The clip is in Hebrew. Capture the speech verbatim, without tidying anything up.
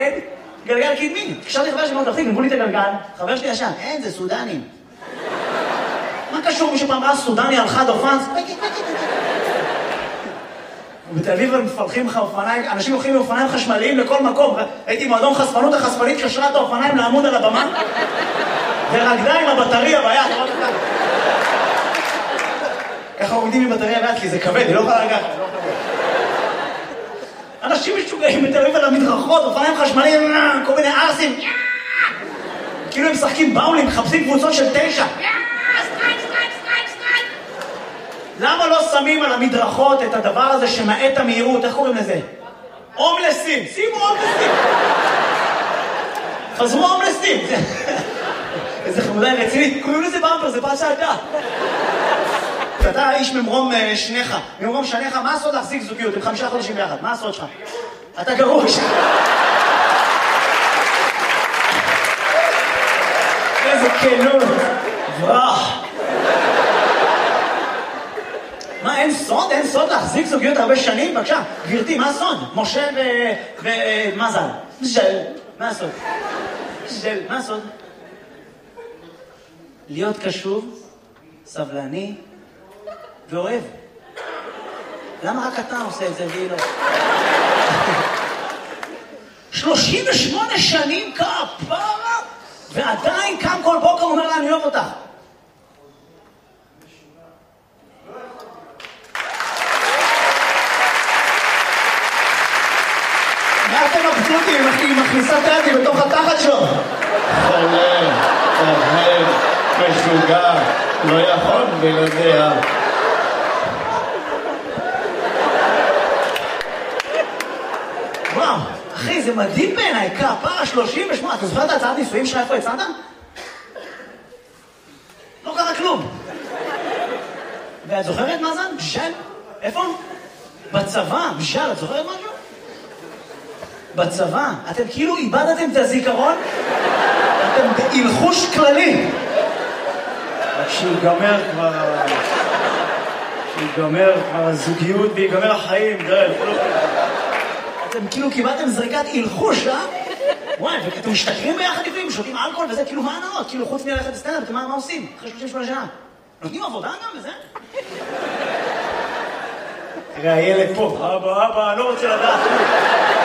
גלגל קדמי. קשרתי חבר שלי מאוד תחתיק, גנבו לי את הגלגל, חבר שלי ישן, אין, זה סודנים. מה קשור? מישהו פעם ראה סודני על חד אופן? ובתל אביב הם מפלחים לך אופניים, אנשים הולכים מאופניים חשמליים לכל מקום. הייתי מועדון חשפנות, החשפנית קשרה את האופניים לעמוד על הבמה, ורקדה עם הבטריה ביד. ככה עומדים עם בטריה ביד, כי זה כבד, היא לא יכולה לגעת. אנשים משוגעים בתל אביב על המדרכות, אופניים חשמליים, כל מיני ארסים. כאילו הם משחקים באולים, מחפשים קבוצות של תשע. למה לא שמים על המדרכות את הדבר הזה שמעט המהירות? איך קוראים לזה? הומלסים. שימו הומלסים. חזרו הומלסים. איזה חמודה רצינית. קוראים לזה במפר, זה פעם שעדה. אתה איש ממרום שניך, ממרום שניך, מה הסוד להחזיק זוגיות? עם חמישה חודשים ביחד, מה הסוד שלך? אתה גרוש. איזה כנות. ברח. מה, אין סוד? אין סוד להחזיק זוגיות הרבה שנים? בבקשה, גברתי, מה הסוד? משה ומזל. ז'ל, מה הסוד? ז'ל, מה הסוד? להיות קשוב, סבלני ואוהב. למה רק אתה עושה את זה והיא לא? שלושים ושמונה שנים כפרה, ועדיין קם כל בוקר אומר לה, אני אוהב אותך. מה אתם מבסוטים אם היא מכניסה את היד בתוך התחת שלו? חולה, אוהב, משוגע, לא יכול בלעדיה. וואו, אחי, זה מדהים בעיניי, כפרה שלושים ושמונה. אתה זוכר את ההצעת נישואים שלך איפה יצאת? לא קרה כלום. ואת זוכרת מה זה? בשל? איפה? בצבא, בשל, את זוכרת משהו? בצבא, אתם כאילו איבדתם את הזיכרון, אתם בהלחוש כללי. כשיגמר כבר... כשיגמר כבר הזוגיות ויגמר החיים, גרל. אתם כאילו קיבלתם זריקת הלחוש, אה? וואי, ואתם משתכרים ביחד לפעמים, שותים אלכוהול וזה, כאילו מה הנאות? כאילו חוץ מללכת לסטנדאפ, מה מה עושים? אחרי שלושים ושמונה שנה. נותנים עבודה גם וזה? תראה, הילד פה, אבא, אבא, אני לא רוצה לדעת.